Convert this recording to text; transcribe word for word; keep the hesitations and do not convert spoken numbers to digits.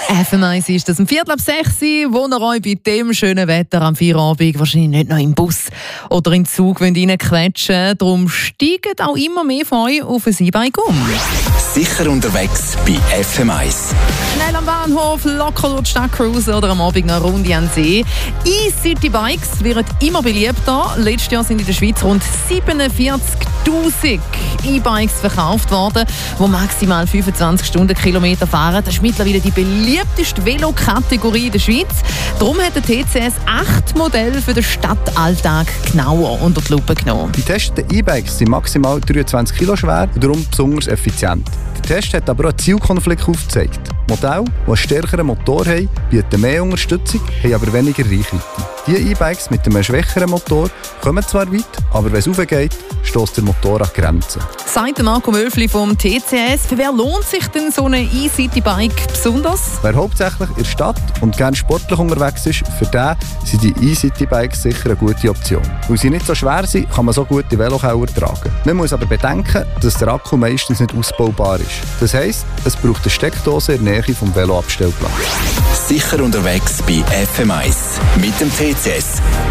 F M eins ist das um Viertel ab sechs, wo ihr euch bei dem schönen Wetter am Feierabend wahrscheinlich nicht noch im Bus oder in den Zug reinquetschen wollt. Darum steigen auch immer mehr von euch auf ein E-Bike um. Sicher unterwegs bei F M eins. Schnell am Bahnhof, locker durch die Stadt cruisen oder am Abend eine Runde an den See. E-City-Bikes werden immer beliebter. Letztes Jahr sind in der Schweiz rund siebenundvierzigtausend E-Bikes verkauft worden, die maximal fünfundzwanzig Stundenkilometer fahren. Das ist mittlerweile die beliebteste Velokategorie in der Schweiz. Darum hat der T C S acht Modelle für den Stadtalltag genauer unter die Lupe genommen. Die getesteten E-Bikes sind maximal dreiundzwanzig Kilo schwer und darum besonders effizient. Der Test hat aber auch einen Zielkonflikt aufgezeigt. Modelle, die einen stärkeren Motor haben, bieten mehr Unterstützung, haben aber weniger Reichweite. Diese E-Bikes mit einem schwächeren Motor kommen zwar weit, aber wenn es raufgeht, stößt der Motor an Grenzen. Sagt Marco Möfli vom T C S. Für wer lohnt sich denn so ein E-City-Bike besonders? Wer hauptsächlich in der Stadt und gerne sportlich unterwegs ist, für den sind die E-City-Bikes sicher eine gute Option. Weil sie nicht so schwer sind, kann man so gute Velokauer tragen. Man muss aber bedenken, dass der Akku meistens nicht ausbaubar ist. Das heisst, es braucht eine Steckdose in der Nähe vom Veloabstellplatz. Sicher unterwegs bei F M eins mit dem T C S.